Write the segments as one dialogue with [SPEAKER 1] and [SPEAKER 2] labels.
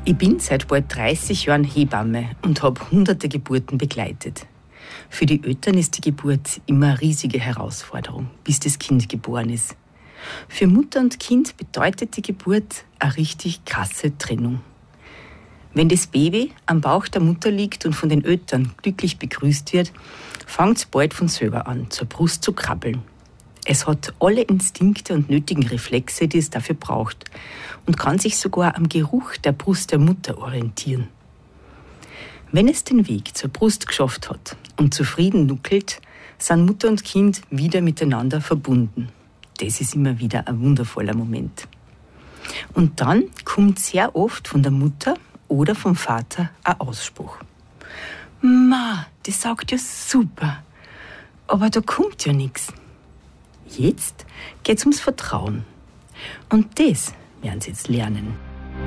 [SPEAKER 1] Ich bin seit bald 30 Jahren Hebamme und habe hunderte Geburten begleitet. Für die Eltern ist die Geburt immer eine riesige Herausforderung, bis das Kind geboren ist. Für Mutter und Kind bedeutet die Geburt eine richtig krasse Trennung. Wenn das Baby am Bauch der Mutter liegt und von den Eltern glücklich begrüßt wird, fängt es bald von selber an, zur Brust zu krabbeln. Es hat alle Instinkte und nötigen Reflexe, die es dafür braucht, und kann sich sogar am Geruch der Brust der Mutter orientieren. Wenn es den Weg zur Brust geschafft hat und zufrieden nuckelt, sind Mutter und Kind wieder miteinander verbunden. Das ist immer wieder ein wundervoller Moment. Und dann kommt sehr oft von der Mutter oder vom Vater ein Ausspruch. Ma, das sagt ja super, aber da kommt ja nichts. Jetzt geht's ums Vertrauen. Und das werden sie jetzt lernen.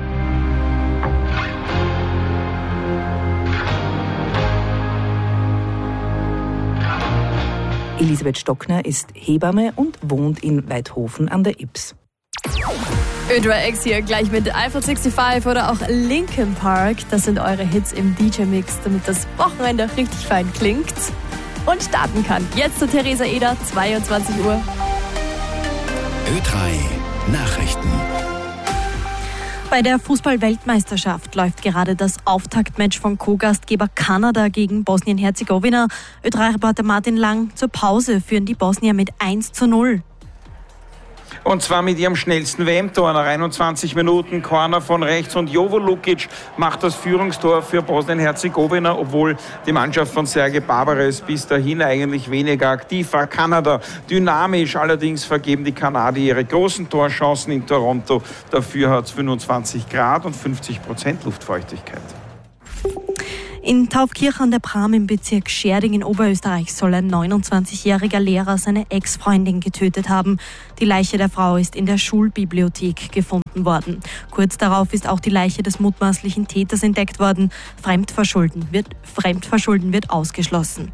[SPEAKER 2] Elisabeth Stockner ist Hebamme und wohnt in Weidhofen an der Ybbs.
[SPEAKER 3] Ö3X hier gleich mit Eiffel 65 oder auch Linkin Park. Das sind eure Hits im DJ-Mix, damit das Wochenende richtig fein klingt und starten kann. Jetzt zu Theresa Eder, 22 Uhr.
[SPEAKER 4] Ö3 Nachrichten.
[SPEAKER 3] Bei der Fußball-Weltmeisterschaft läuft gerade das Auftaktmatch von Co-Gastgeber Kanada gegen Bosnien-Herzegowina. Ö3-Reporter Martin Lang: Zur Pause führen die Bosnier mit 1:0.
[SPEAKER 5] Und zwar mit ihrem schnellsten WM-Tor nach 21 Minuten. Corner von rechts und Jovo Lukic macht das Führungstor für Bosnien-Herzegowina, obwohl die Mannschaft von Serge Barbares bis dahin eigentlich weniger aktiv war. Kanada dynamisch, allerdings vergeben die Kanadier ihre großen Torchancen in Toronto. Dafür hat es 25 Grad und 50% Luftfeuchtigkeit.
[SPEAKER 3] In Taufkirch an der Bram im Bezirk Scherding in Oberösterreich soll ein 29-jähriger Lehrer seine Ex-Freundin getötet haben. Die Leiche der Frau ist in der Schulbibliothek gefunden worden. Kurz darauf ist auch die Leiche des mutmaßlichen Täters entdeckt worden. Fremdverschulden wird ausgeschlossen.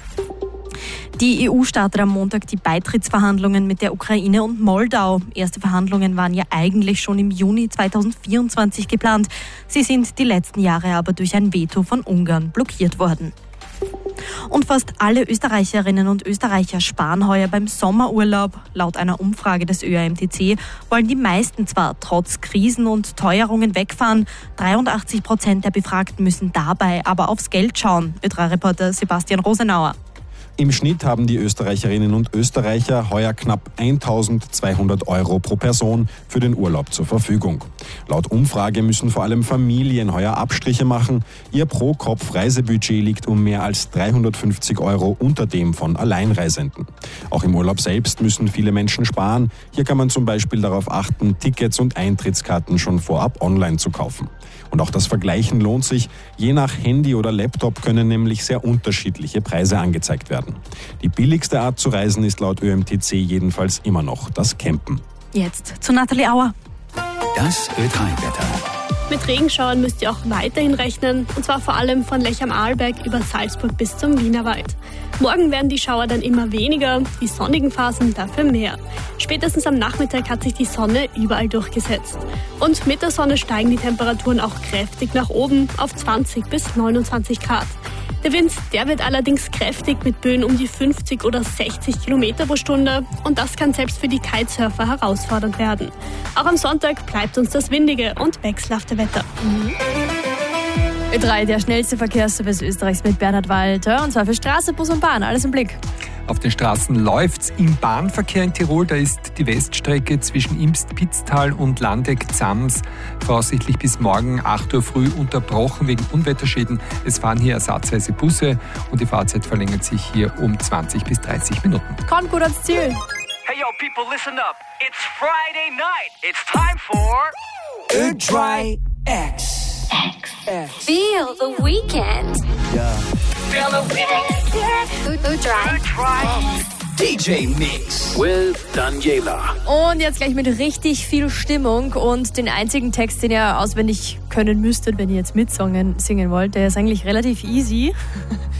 [SPEAKER 3] Die EU startet am Montag die Beitrittsverhandlungen mit der Ukraine und Moldau. Erste Verhandlungen waren ja eigentlich schon im Juni 2024 geplant. Sie sind die letzten Jahre aber durch ein Veto von Ungarn blockiert worden. Und fast alle Österreicherinnen und Österreicher sparen heuer beim Sommerurlaub. Laut einer Umfrage des ÖAMTC wollen die meisten zwar trotz Krisen und Teuerungen wegfahren. 83% der Befragten müssen dabei aber aufs Geld schauen. Ö3-Reporter Sebastian Rosenauer.
[SPEAKER 6] Im Schnitt haben die Österreicherinnen und Österreicher heuer knapp 1.200 € pro Person für den Urlaub zur Verfügung. Laut Umfrage müssen vor allem Familien heuer Abstriche machen. Ihr Pro-Kopf-Reisebudget liegt um mehr als 350 € unter dem von Alleinreisenden. Auch im Urlaub selbst müssen viele Menschen sparen. Hier kann man zum Beispiel darauf achten, Tickets und Eintrittskarten schon vorab online zu kaufen. Und auch das Vergleichen lohnt sich. Je nach Handy oder Laptop können nämlich sehr unterschiedliche Preise angezeigt werden. Die billigste Art zu reisen ist laut ÖMTC jedenfalls immer noch das Campen.
[SPEAKER 3] Jetzt zu Nathalie Auer.
[SPEAKER 4] Das Ö3-Wetter.
[SPEAKER 7] Mit Regenschauern müsst ihr auch weiterhin rechnen, und zwar vor allem von Lech am Arlberg über Salzburg bis zum Wienerwald. Morgen werden die Schauer dann immer weniger, die sonnigen Phasen dafür mehr. Spätestens am Nachmittag hat sich die Sonne überall durchgesetzt. Und mit der Sonne steigen die Temperaturen auch kräftig nach oben auf 20 bis 29 Grad. Der Wind, der wird allerdings kräftig mit Böen um die 50 oder 60 Kilometer pro Stunde, und das kann selbst für die Kitesurfer herausfordernd werden. Auch am Sonntag bleibt uns das windige und wechselhafte Wetter.
[SPEAKER 3] Ö3, der schnellste Verkehrsservice Österreichs mit Bernhard Walter, und zwar für Straße, Bus und Bahn. Alles im Blick.
[SPEAKER 8] Auf den Straßen läuft's. Im Bahnverkehr in Tirol, da ist die Weststrecke zwischen Imst-Pitztal und Landeck-Zams voraussichtlich bis morgen 8 Uhr früh unterbrochen wegen Unwetterschäden. Es fahren hier ersatzweise Busse und die Fahrzeit verlängert sich hier um 20 bis 30 Minuten.
[SPEAKER 3] Kommt gut ans Ziel.
[SPEAKER 9] Hey yo, people, listen up. It's Friday night. It's time for
[SPEAKER 10] Ö3X.
[SPEAKER 11] Feel the weekend.
[SPEAKER 10] Yeah.
[SPEAKER 9] Feel the weekend.
[SPEAKER 11] Ö3.
[SPEAKER 4] DJ Mix with Daniela.
[SPEAKER 3] Und jetzt gleich mit richtig viel Stimmung und den einzigen Text, den ihr auswendig können müsstet, wenn ihr jetzt mitsingen wollt, der ist eigentlich relativ easy.